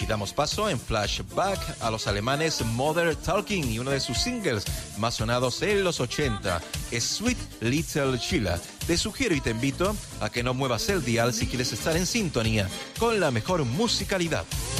Y damos paso en flashback a los alemanes Mother Talking y uno de sus singles más sonados en los 80 es Sweet Little Sheila. Te sugiero y te invito a que no muevas el dial si quieres estar en sintonía con la mejor musicalidad.